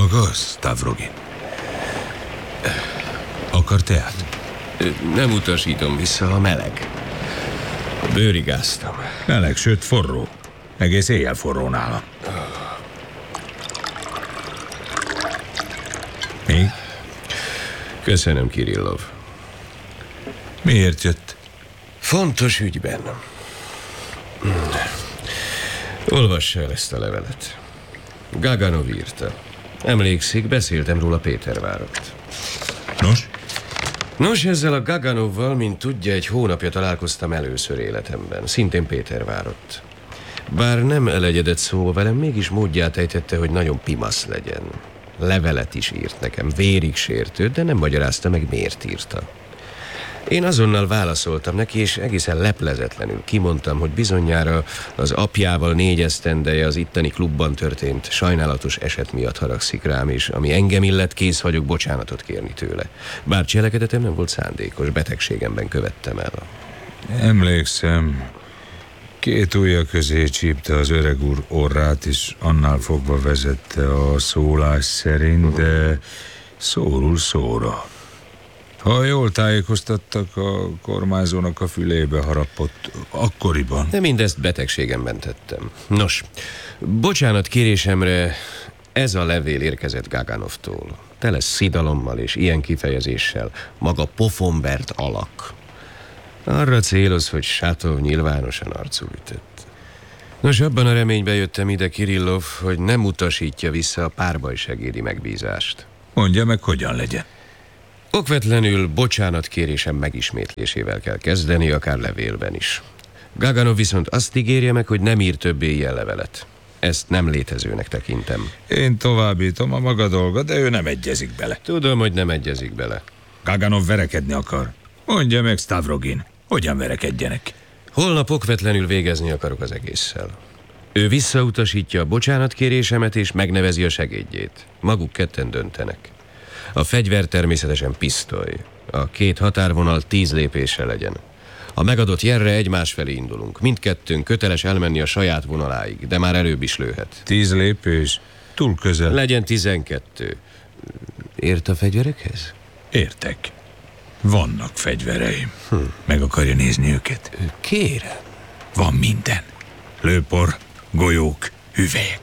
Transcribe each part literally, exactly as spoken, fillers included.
Maga, Stavrogin? Akar teát? Nem utasítom vissza, a meleg. Bőrigáztam. Meleg, sőt forró. Egész éjjel forró nálam. Mi? Köszönöm, Kirillov. Miért jött? Fontos ügyben. Olvassa el ezt a levelet. Gaganov írta. Emlékszik, beszéltem róla Pétervárott. Nos? Nos, ezzel a Gaganovval, mint tudja, egy hónapja találkoztam először életemben. Szintén Pétervárott. Bár nem elegyedett szóba velem, mégis módját ejtette, hogy nagyon pimasz legyen. Levelet is írt nekem, vérig sértőt, de nem magyarázta meg, miért írta. Én azonnal válaszoltam neki, és egészen leplezetlenül kimondtam, hogy bizonyára az apjával négy esztendeje az itteni klubban történt sajnálatos eset miatt haragszik rám, és ami engem illet, kész vagyok bocsánatot kérni tőle. Bár cselekedetem nem volt szándékos, betegségemben követtem el. Emlékszem, két ujja közé csípte az öreg úr orrát, és annál fogva vezette a szólás szerint, de szóról szóra. Ha jól tájékoztattak, a kormányzónak a fülébe harapott akkoriban. De mindezt betegségemben tettem. Nos, bocsánat kérésemre ez a levél érkezett Gaganovtól. Tele szidalommal és ilyen kifejezéssel, maga pofonvert alak. Arra céloz, hogy Satov nyilvánosan arcul ütött. Nos, abban a reményben jöttem ide, Kirillov, hogy nem utasítja vissza a párbajsegédi megbízást. Mondja meg, hogyan legyen. Okvetlenül bocsánatkérésem megismétlésével kell kezdeni, akár levélben is. Gaganov viszont azt ígérje meg, hogy nem ír többé ilyen levelet. Ezt nem létezőnek tekintem. Én továbbítom a maga dolga, de ő nem egyezik bele. Tudom, hogy nem egyezik bele. Gaganov verekedni akar. Mondja meg, Stavrogin, hogyan verekedjenek? Holnap okvetlenül végezni akarok az egésszel. Ő visszautasítja a bocsánatkérésemet és megnevezi a segédjét. Maguk ketten döntenek. A fegyver természetesen pisztoly. A két határvonal tíz lépésre legyen. A megadott jelre egymás felé indulunk. Mindkettőnk köteles elmenni a saját vonaláig, de már előbb is lőhet. Tíz lépés? Túl közel. Legyen tizenkettő. Ért a fegyverekhez? Értek. Vannak fegyvereim. Hm. Meg akarja nézni őket? Kérem. Van minden. Lőpor, golyók, hüvelyek.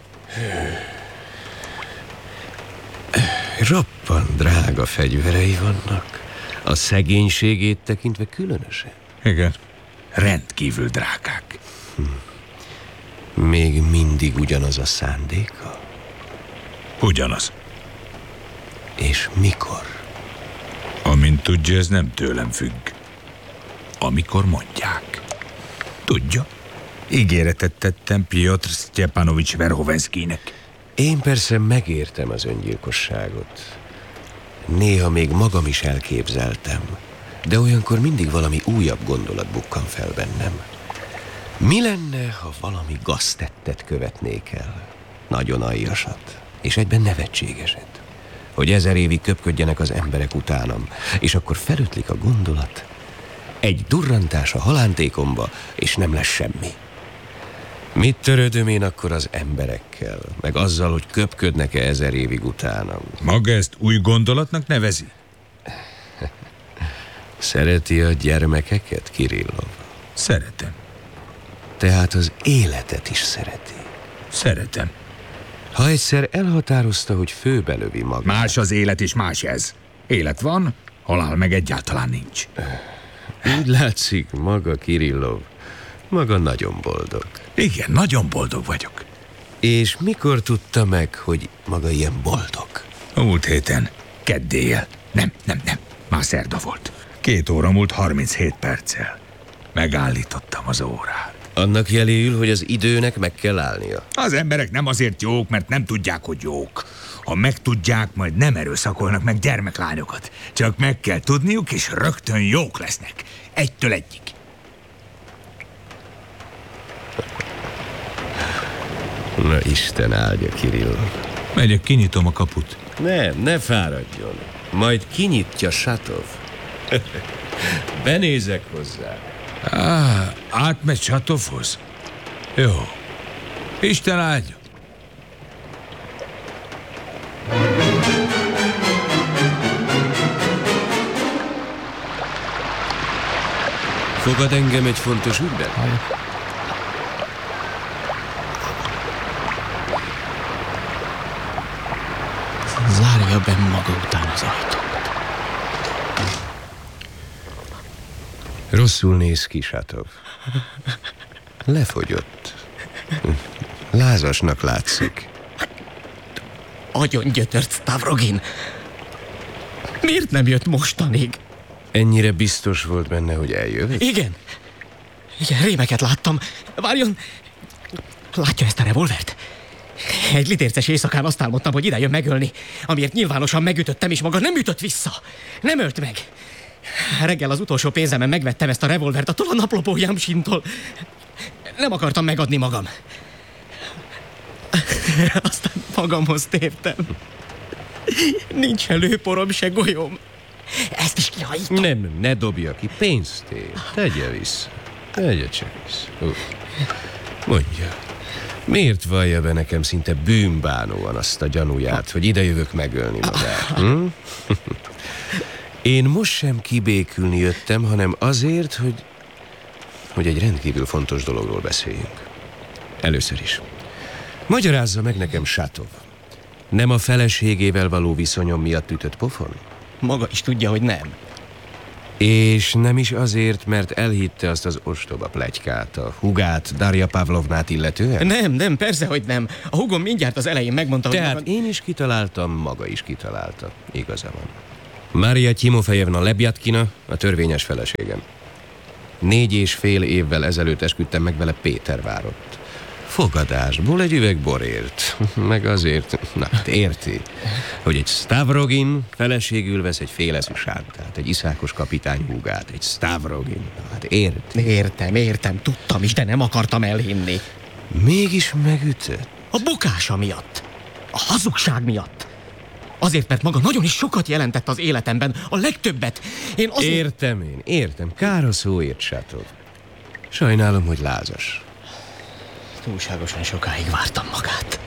Roppant drága fegyverei vannak. A szegénységét tekintve különösen. Igen. Rendkívül drágák. Hm. Még mindig ugyanaz a szándéka? Ugyanaz. És mikor? Amint tudja, ez nem tőlem függ. Amikor mondják. Tudja? Ígéretet tettem Piotr Sztyepanovics Verhovenszkinek. Én persze megértem az öngyilkosságot. Néha még magam is elképzeltem, de olyankor mindig valami újabb gondolat bukkan fel bennem. Mi lenne, ha valami gaztettet követnék el? Nagyon aljasat, és egyben nevetségeset. Hogy ezer évig köpködjenek az emberek utánam, és akkor felütlik a gondolat. Egy durrantás a halántékomba, és nem lesz semmi. Mit törődöm én akkor az emberekkel, meg azzal, hogy köpködnek-e ezer évig utánam? Maga ezt új gondolatnak nevezi? Szereti a gyermekeket, Kirillov? Szeretem. Tehát az életet is szereti? Szeretem. Ha egyszer elhatározta, hogy főbelövi magát... Más az élet és más ez. Élet van, halál meg egyáltalán nincs. Úgy látszik, maga Kirillov, maga nagyon boldog. Igen, nagyon boldog vagyok. És mikor tudta meg, hogy maga ilyen boldog? A múlt héten, keddéjjel. Nem, nem, nem, már szerda volt. Két óra múlt harminchét perccel. Megállítottam az órát. Annak jeléül, hogy az időnek meg kell állnia. Az emberek nem azért jók, mert nem tudják, hogy jók. Ha megtudják, majd nem erőszakolnak meg gyermeklányokat. Csak meg kell tudniuk, és rögtön jók lesznek. Egytől egyig. Na, Isten áldja, Kirillov. Megyek, kinyitom a kaput. Nem, ne fáradjon. Majd kinyitja Satov. Benézek hozzá. Á, átmegy Satovhoz? Jó. Isten áldja. Fogad engem egy fontos ügyben? Zárja be maga után az ajtót. Rosszul néz ki, Satov. Lefogyott. Lázasnak látszik. Agyon gyötört Stavrogin. Miért nem jött mostanig? Ennyire biztos volt benne, hogy eljövök? Igen. Igen, rémeket láttam. Várjon. Látja ezt a revolvert? Egy litérces éjszakán azt álmodtam, hogy ide jön megölni, amiért nyilvánosan megütöttem, és maga nem ütött vissza. Nem ölt meg. Reggel az utolsó pénzemen megvettem ezt a revolvert attól a naplopó Jamsintól. Nem akartam megadni magam. Aztán magamhoz tértem. Nincs előporom, se golyóm. Ezt is kihajítom. Nem, ne dobja ki, pénzt ér. Tegye vissza. Tegye csak vissza. Uh. Mondja, miért vallja be nekem szinte bűnbánóan azt a gyanúját, hogy ide jövök megölni magát? Hm? Én most sem kibékülni jöttem, hanem azért, hogy, hogy egy rendkívül fontos dologról beszéljünk. Először is. Magyarázza meg nekem, Satov. Nem a feleségével való viszonyom miatt ütött pofon? Maga is tudja, hogy nem. És nem is azért, mert elhitte azt az ostoba pletykát, a hugát, Darja Pavlovnát illetően? Nem, nem, persze, hogy nem. A hugom mindjárt az elején megmondta, hogy... Tehát maga... én is kitaláltam, maga is kitalálta. Igaza van. Mária Timofejevna Lebjatkina a törvényes feleségem. Négy és fél évvel ezelőtt esküdtem meg vele Pétervárott. Fogadásból egy üveg borért. Meg azért, na, érti, hogy egy Stavrogin feleségül vesz egy féleszű sántát, egy iszákos kapitány húgát, egy Stavrogin. Hát érti. Értem, értem, tudtam is, de nem akartam elhinni. Mégis megütött. A bukása miatt. A hazugság miatt. Azért, mert maga nagyon is sokat jelentett az életemben, a legtöbbet. Én azért... Értem én, értem. Kár a szóért, Satov. Sajnálom, hogy lázas. Túlságosan sokáig vártam magát.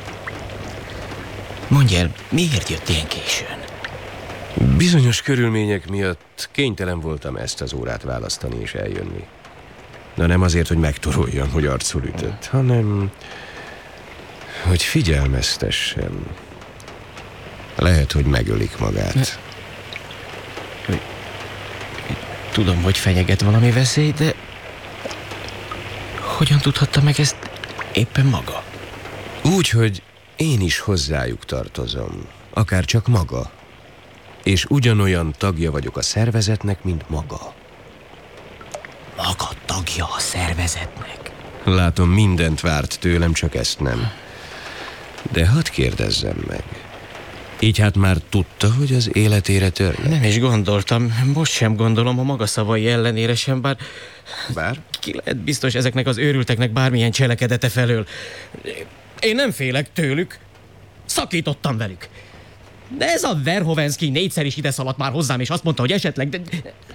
Mondj el, miért jött ilyen későn? Bizonyos körülmények miatt kénytelen voltam ezt az órát választani és eljönni. De nem azért, hogy megtoroljam, hogy arcul ütött, hanem hogy figyelmeztessem. Lehet, hogy megölik magát. Tudom, hogy fenyeget valami veszély, de hogyan tudhatta meg ezt éppen maga? Úgy, hogy én is hozzájuk tartozom, akár csak maga. És ugyanolyan tagja vagyok a szervezetnek, mint maga. Maga tagja a szervezetnek? Látom, mindent várt tőlem, csak ezt nem. De hadd kérdezzem meg. Így hát már tudta, hogy az életére törne? Nem is gondoltam, most sem gondolom a maga szavai ellenére sem, bár... Bár? Ki lehet biztos ezeknek az őrülteknek bármilyen cselekedete felől. Én nem félek tőlük. Szakítottam velük. De ez a Verhovenszky négyszer is ide szaladt már hozzám, és azt mondta, hogy esetleg... De,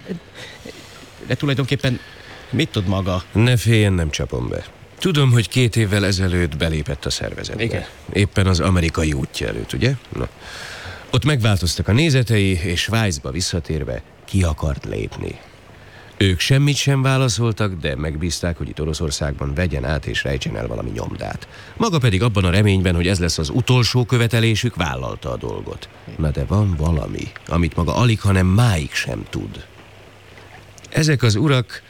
de tulajdonképpen mit tud maga? Ne féljen, nem csapom be. Tudom, hogy két évvel ezelőtt belépett a szervezetbe. Igen. Éppen az amerikai útja előtt, ugye? Na. Ott megváltoztak a nézetei, és Svájcba visszatérve ki akart lépni. Ők semmit sem válaszoltak, de megbízták, hogy itt Oroszországban vegyen át és rejtsen el valami nyomdát. Maga pedig abban a reményben, hogy ez lesz az utolsó követelésük, vállalta a dolgot. Na de van valami, amit maga alig, hanem máig sem tud. Ezek az urak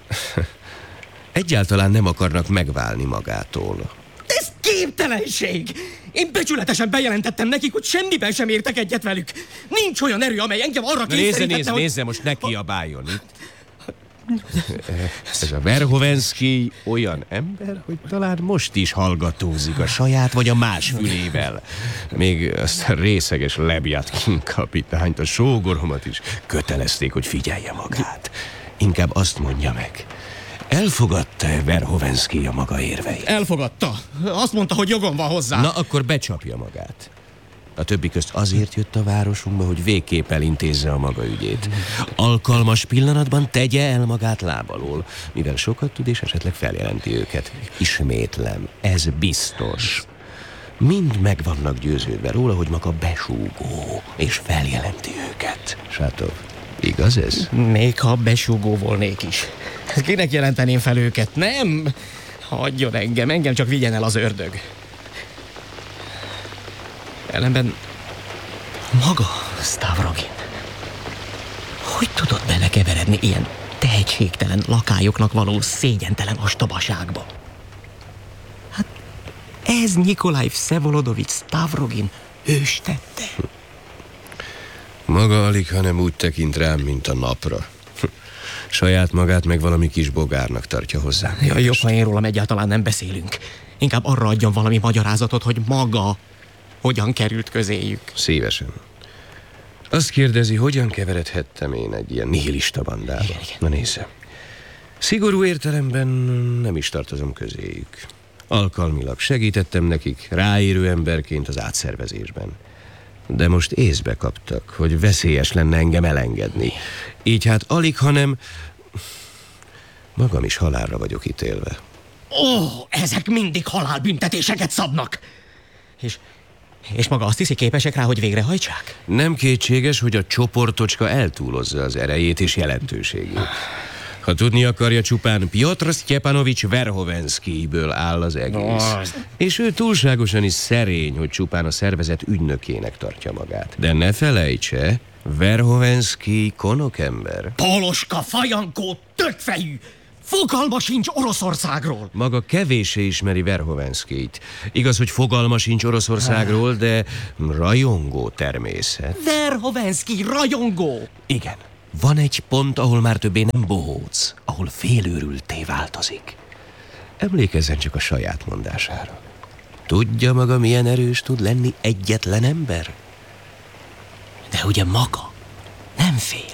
egyáltalán nem akarnak megválni magától. Ez képtelenség! Én becsületesen bejelentettem nekik, hogy semmiben sem értek egyet velük. Nincs olyan erő, amely engem arra kényszerítette, Nézze, nézze, hogy... nézze, most ne kiabáljon itt. Ez a Verhovenszky olyan ember, hogy talán most is hallgatózik a saját vagy a más fülével. Még azt a részeges Lebjatkin kapitányt, a sógoromat is kötelezték, hogy figyelje magát. Inkább azt mondja meg, elfogadta-e Verhovenszky a maga érveit? Elfogadta. Azt mondta, hogy jogom van hozzá. Na, akkor becsapja magát. A többi közt azért jött a városunkba, hogy végképp elintézze a maga ügyét. Alkalmas pillanatban tegye el magát lábalól, mivel sokat tud és esetleg feljelenti őket. Ismétlem, ez biztos. Mind meg vannak győződve róla, hogy maga besúgó, és feljelenti őket. Satov, Igaz ez? Még ha besúgó volnék is. Kinek jelenteném fel őket? Nem! Hagyjon engem, engem csak vigyen el az ördög. Ellenben maga Stavrogin. Hogy tudod belekeveredni ilyen tehetségtelen lakályoknak való szégyentelen ostobaságba? Hát ez Nikolaj Vszevolodovich Stavrogin ős tette. Maga alig, hanem úgy tekint rám, mint a napra. Saját magát meg valami kis bogárnak tartja hozzám. Ja, jobb, ha én rólam egyáltalán nem beszélünk. Inkább arra adjon valami magyarázatot, hogy maga hogyan került közéjük. Szívesen. Azt kérdezi, hogyan keveredhettem én egy ilyen nihilista bandába. Igen, igen. Na nézze. Szigorú értelemben nem is tartozom közéjük. Alkalmilag segítettem nekik, ráérő emberként az átszervezésben. De most észbe kaptak, hogy veszélyes lenne engem elengedni. Így hát alig, hanem magam is halálra vagyok ítélve. Ó, ezek mindig halálbüntetéseket szabnak. És, és maga azt hiszi, képesek rá, hogy végrehajtsák? Nem kétséges, hogy a csoportocska eltúlozza az erejét és jelentőségét. Ha tudni akarja, csupán Pjotr Sztyepanovics Verhovenszkijből áll az egész. No. És ő túlságosan is szerény, hogy csupán a szervezet ügynökének tartja magát. De ne felejtse, Verhovenszkij konokember. Poloska, fajankó, tökfejű! Fogalma sincs Oroszországról! Maga kevéssé ismeri Verhovenszkijt. Igaz, hogy fogalma sincs Oroszországról, de rajongó természet. Verhovenszkij rajongó! Igen. Van egy pont, ahol már többé nem bohóc, ahol félőrültté változik. Emlékezzen csak a saját mondására. Tudja maga, milyen erős tud lenni egyetlen ember? De ugye maga nem fél.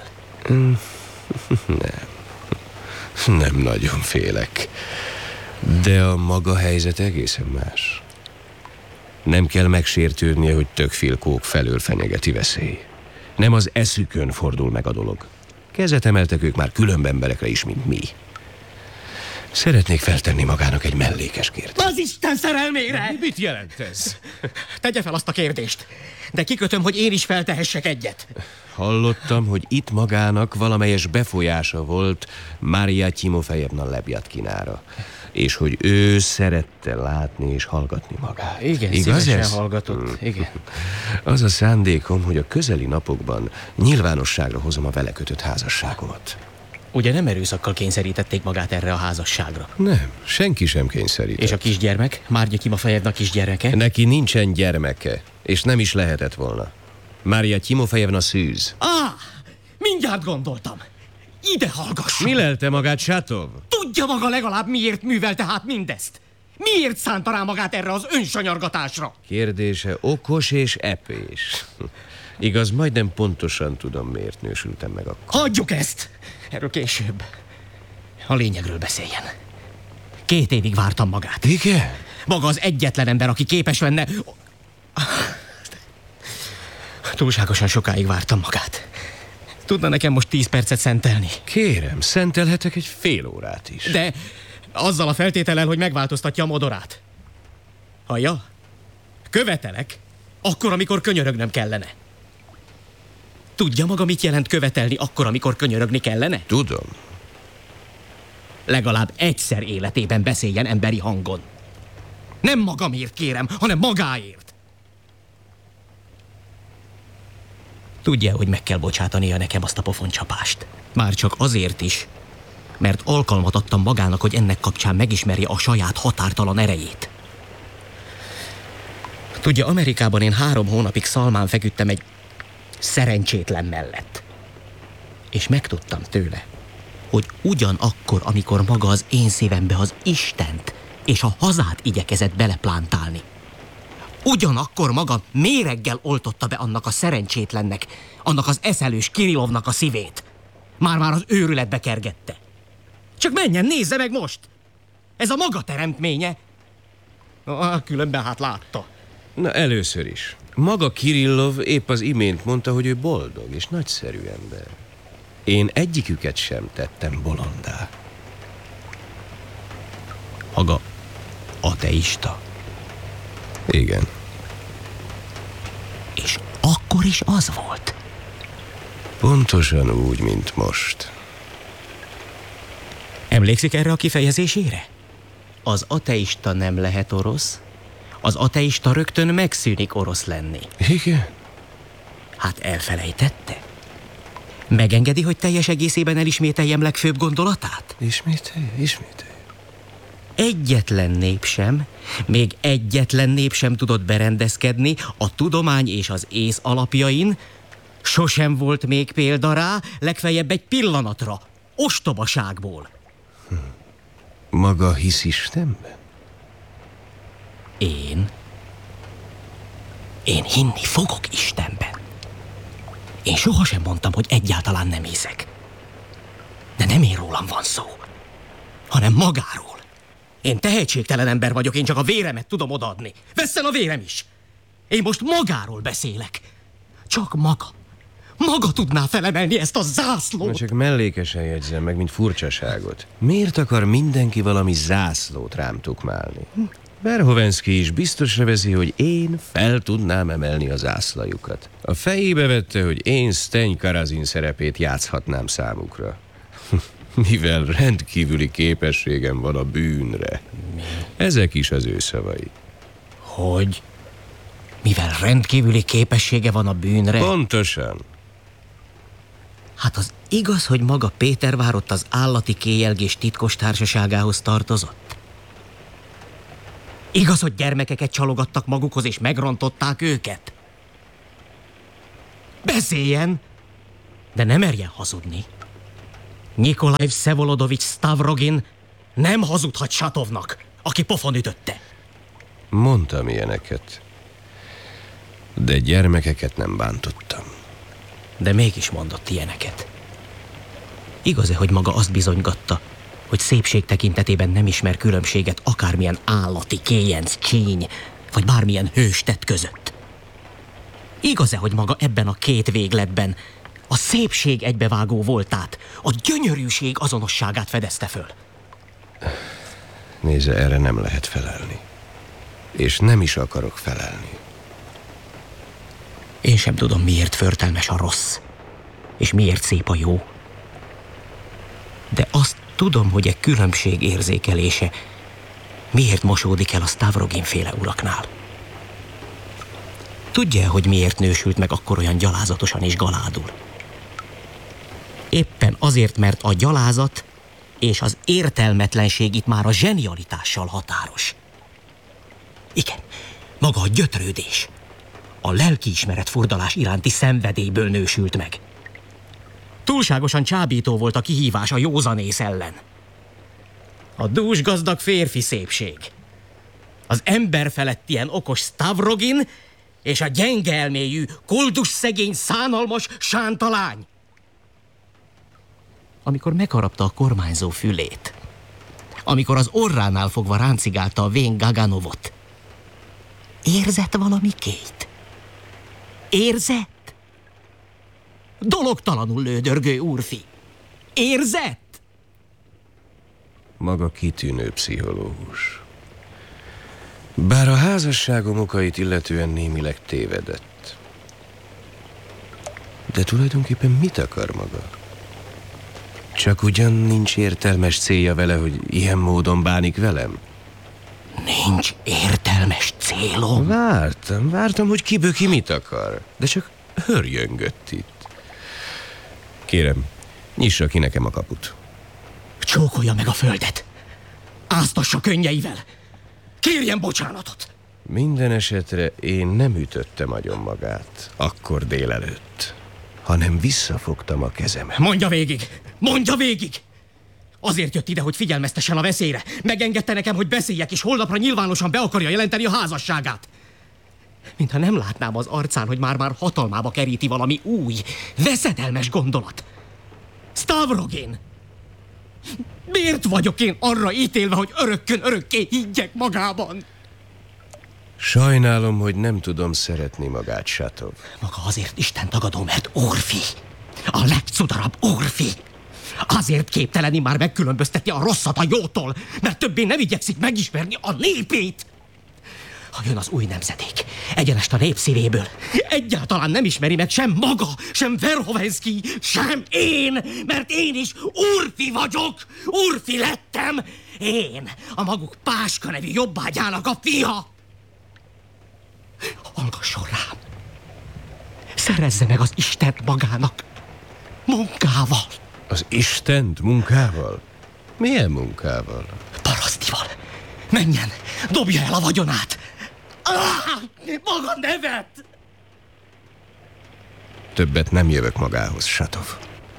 Nem. Nem nagyon félek. De a maga helyzet egészen más. Nem kell megsértődnie, hogy tökfilkók felől fenyegeti veszély. Nem az eszükön fordul meg a dolog. Kezet emeltek ők már különb emberekre is, mint mi. Szeretnék feltenni magának egy mellékes kérdést. Az Isten szerelmére! Mit jelent ez? Tegye fel azt a kérdést. De kikötöm, hogy én is feltehessek egyet. Hallottam, hogy itt magának valamelyes befolyása volt Mária Timofejevna Lebjatkinára, és hogy ő szerette látni és hallgatni magát. Igen, igaz szívesen ez? hallgatott. Igen. Az a szándékom, hogy a közeli napokban nyilvánosságra hozom a vele kötött házasságomat. Ugye nem erőszakkal kényszerítették magát erre a házasságra? Nem, senki sem kényszerített. És a kisgyermek? Márgya Timofejevna kisgyermeke? Neki nincsen gyermeke, és nem is lehetett volna. Mária Timofejevna szűz. Ah, mindjárt gondoltam. Ide hallgasson! Mi lelte magát, Sátov? Tudja maga legalább, miért művelte hát mindezt? Miért szánta rá magát erre az önsanyargatásra? Kérdése okos és epés. Igaz, majdnem pontosan tudom, miért nősültem meg akkor. Hagyjuk ezt! Erről később. A lényegről beszéljen. Két évig vártam magát. Igen? Maga az egyetlen ember, aki képes lenne... Túlságosan sokáig vártam magát. Tudna nekem most tíz percet szentelni? Kérem, szentelhetek egy fél órát is. De azzal a feltétellel, hogy megváltoztatja a modorát. Hallja? Követelek, akkor, amikor könyörögnöm kellene. Tudja maga, mit jelent követelni akkor, amikor könyörögni kellene? Tudom. Legalább egyszer életében beszéljen emberi hangon. Nem magamért kérem, hanem magáért. Tudja, hogy meg kell bocsátania nekem azt a pofoncsapást. Már csak azért is, mert alkalmat adtam magának, hogy ennek kapcsán megismerje a saját határtalan erejét. Tudja, Amerikában én három hónapig szalmán feküdtem egy szerencsétlen mellett. És megtudtam tőle, hogy ugyanakkor, amikor maga az én szívembe az Istent és a hazát igyekezett beleplántálni, ugyanakkor maga méreggel oltotta be annak a szerencsétlennek, annak az eszelős Kirilovnak a szívét. Már-már az őrületbe kergette. Csak menjen, nézze meg most! Ez a maga teremtménye. Ah, különben hát látta. Na, először is. Maga Kirillov épp az imént mondta, hogy ő boldog és nagyszerű ember. Én egyiküket sem tettem bolondá. Maga ateista. Igen. És akkor is az volt. Pontosan úgy, mint most. Emlékszik erre a kifejezésére? Az ateista nem lehet orosz, az ateista rögtön megszűnik orosz lenni. Igen? Hát elfelejtette? Megengedi, hogy teljes egészében elismételjem legfőbb gondolatát? Ismételj, ismételj. Egyetlen nép sem, még egyetlen nép sem tudott berendezkedni a tudomány és az ész alapjain, sosem volt még példa rá, legfeljebb egy pillanatra, ostobaságból. Hm. Maga hisz Istenben? Én? Én hinni fogok Istenben. Én sohasem mondtam, hogy egyáltalán nem hiszek. De nem én rólam van szó, hanem magáról. Én tehetségtelen ember vagyok, én csak a véremet tudom odaadni. Vesszen a vérem is! Én most magáról beszélek. Csak maga. Maga tudná felemelni ezt a zászlót. Na csak mellékesen jegyzem meg, mint furcsaságot. Miért akar mindenki valami zászlót rám tukmálni? Verhovensky is biztosra veszi, hogy én fel tudnám emelni a zászlajukat. A fejébe vette, hogy én Steny Karazin szerepét játszhatnám számukra. Mivel rendkívüli képességem van a bűnre. Mi? Ezek is az ő szavai. Hogy? Mivel rendkívüli képessége van a bűnre? Pontosan. Hát az igaz, hogy maga Pétervár ott az állati kéjelgés titkos társaságához tartozott? Igaz, hogy gyermekeket csalogattak magukhoz és megrontották őket? Beszéljen, de ne merjen hazudni. Nikolaj Vsevolodovics Stavrogin nem hazudhat Satovnak, aki pofon ütötte. Mondtam ilyeneket, de gyermekeket nem bántottam. De mégis mondott ilyeneket. Igaz-e, hogy maga azt bizonygatta, hogy szépség tekintetében nem ismer különbséget akármilyen állati, kéjenc, csíny, vagy bármilyen hőstett között? Igaz-e, hogy maga ebben a két végletben a szépség egybevágó voltát, a gyönyörűség azonosságát fedezte föl? Nézze, erre nem lehet felelni. És nem is akarok felelni. Én sem tudom, miért förtelmes a rossz, és miért szép a jó. De azt tudom, hogy egy különbség érzékelése miért mosódik el a Stavrogin-féle uraknál. Tudja, hogy miért nősült meg akkor olyan gyalázatosan és galádul? Éppen azért, mert a gyalázat és az értelmetlenség itt már a zsenialitással határos. Igen, maga a gyötrődés, a lelkiismeret furdalás iránti szenvedélyből nősült meg. Túlságosan csábító volt a kihívás a józanész ellen. A dúsgazdag férfi szépség, az ember felett ilyen okos Stavrogin és a gyenge elmélyű, koldus szegény, szánalmas sántalány. Amikor megharapta a kormányzó fülét, amikor az orránál fogva ráncigálta a vén Gaganovot, érzett valami két? Érzett? Dologtalanul lődörgő úrfi. Érzett? Maga kitűnő pszichológus. Bár a házasságom okait illetően némileg tévedett. De tulajdonképpen mit akar maga? Csak ugyan nincs értelmes célja vele, hogy ilyen módon bánik velem? Nincs értelmes célom. Vártam, vártam, hogy kiböki mit akar. De csak hörjöngött itt. Kérem, nyissa ki nekem a kaput. Csókolja meg a földet. Áztassa könnyeivel. Kérjen bocsánatot. Minden esetre én nem ütöttem agyon magát, akkor délelőtt, hanem visszafogtam a kezemet. Mondja végig! Mondja végig! Azért jött ide, hogy figyelmeztessen a veszélyre. Megengedte nekem, hogy beszéljek, és holnapra nyilvánosan be akarja jelenteni a házasságát. Mintha nem látnám az arcán, hogy már-már hatalmába keríti valami új, veszedelmes gondolat. Stavrogin! Miért vagyok én arra ítélve, hogy örökkön örökké higgyek magában? Sajnálom, hogy nem tudom szeretni magát, Satov. Maga azért Isten tagadó, mert úrfi. A legcudarabb úrfi. Azért képtelen már megkülönböztetni a rosszat a jótól, mert többé nem igyekszik megismerni a népét. Ha jön az új nemzedék, egyenest a nép szívéből, egyáltalán nem ismeri meg sem maga, sem Verhovensky, sem én, mert én is úrfi vagyok, úrfi lettem. Én, a maguk Páska nevű jobbágyának a fia. Hallgasson rám. Szerezze meg az Istent magának. Munkával. Az Istent munkával? Milyen munkával? Parasztival. Menjen, dobja el a vagyonát. Ah, maga nevet! Többet nem jövök magához, Satov.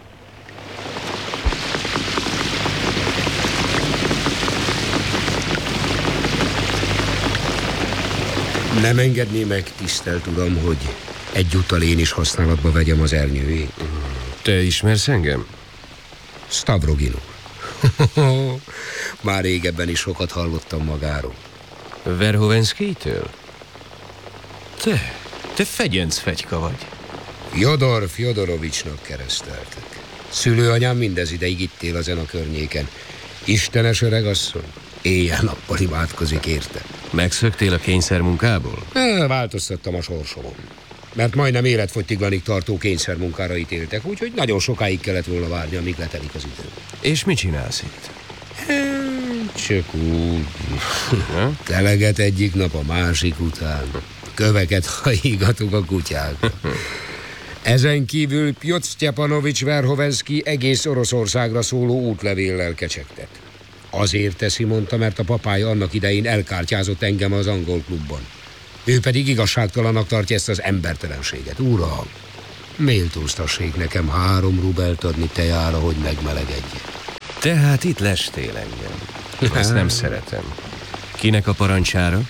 Nem engedné meg, tisztelt uram, hogy egyúttal én is használatba vegyem az ernyőjét. Te ismersz engem? Stavrogin úr. Már régebben is sokat hallottam magáról. Verhovensky-től? Te, te fegyenc fegyka vagy. Jodor Fjodorovicsnak kereszteltek. Szülőanyám mindez ideig itt él ezen a környéken. Istenes öregasszony. Éjjel-nappal imádkozik érte. Megszöktél a kényszermunkából? Változtattam a sorsomon. Mert majdnem életfogytiglanig tartó kényszermunkára ítéltek, úgyhogy nagyon sokáig kellett volna várni, amíg letelik az idő. És mit csinálsz itt? Csak úgy. Teleget egyik nap a másik után. Köveket hajígatunk a kutyákra. Ezen kívül Pjotr Sztyepanovics Verhovensky egész Oroszországra szóló útlevéllel kecsegtet. Azért teszi, mondta, mert a papája annak idején elkártyázott engem az angol klubban. Ő pedig igazságtalanak tartja ezt az embertelenséget. Uram, méltóztassék nekem három rubelt adni tejára, hogy megmelegedjek. Tehát itt lestél engem. Ezt nem szeretem. Kinek a parancsára?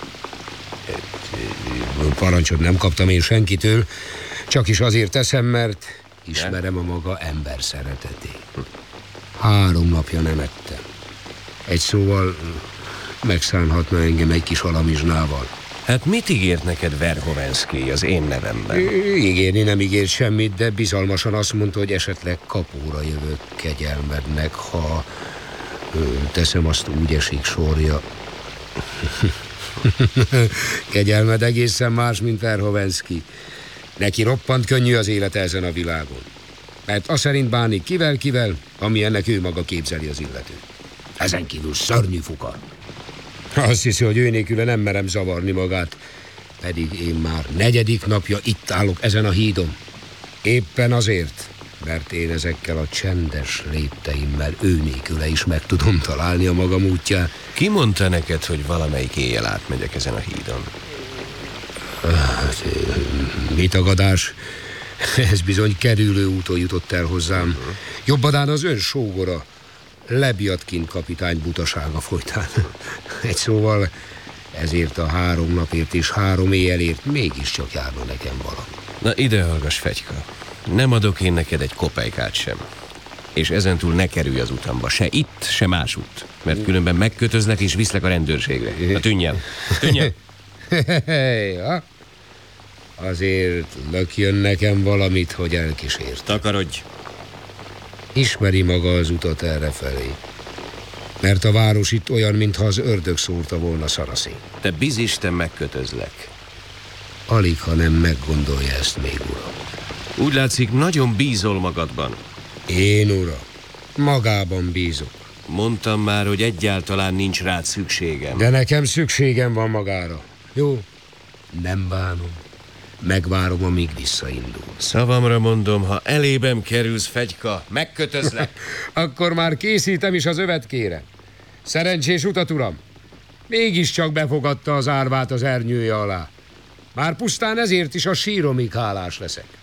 Parancsot nem kaptam én senkitől, csak is azért teszem, mert ismerem a maga ember szeretetét. Három napja nem ettem. Egy szóval megszánhatna engem egy kis alamizsnával. Hát mit ígért neked Verhovensky az én nevemben? Ő ígérni nem ígért semmit, de bizalmasan azt mondta, hogy esetleg kapóra jövök kegyelmednek, ha ő, teszem azt úgy esik sorja. Kegyelmed egészen más, mint Verhovensky. Neki roppant könnyű az élete ezen a világon. Mert azt szerint bánik kivel-kivel, ami ennek ő maga képzeli az illető. Ezen kívül szörnyű fuka. Azt hiszi, hogy ő nélküle nem merem zavarni magát. Pedig én már negyedik napja itt állok ezen a hídon. Éppen azért, mert én ezekkel a csendes lépteimmel ő nélküle is meg tudom találni a magam útját. Ki mondta neked, hogy valamelyik éjjel átmegyek ezen a hídon? Hát, mi tagadás? Ez bizony kerülő úton jutott el hozzám. Uh-huh. Jobbadán az ön sógora, Lebjatkin kapitány butasága folytán. Egy szóval ezért a három napért és három éjjelért mégiscsak járna nekem valami. Na ide hallgass, fegyka. Nem adok én neked egy kopejkát sem. És ezentúl ne kerülj az utamba, se itt, se másutt. Mert különben megkötözlek és viszlek a rendőrségre. Na tűnj el, tűnj el. Ja. Azért lökjön nekem valamit, hogy elkísért. Takarodj. Ismeri maga az utat errefelé. Mert a város itt olyan, mintha az ördög szórta volna szaraszét. Te bizisten megkötözlek. Alig, ha nem meggondolja ezt még, uram. Úgy látszik, nagyon bízol magadban. Én, uram, magában bízok. Mondtam már, hogy egyáltalán nincs rád szükségem. De nekem szükségem van magára. Jó, nem bánom. Megvárom, amíg visszaindul. Szavamra mondom, ha elébem kerülsz, fegyka, megkötözlek. Akkor már készítem is az övetkére. Szerencsés utat, uram. Mégiscsak befogadta az árvát az ernyője alá. Már pusztán ezért is a síromig hálás leszek.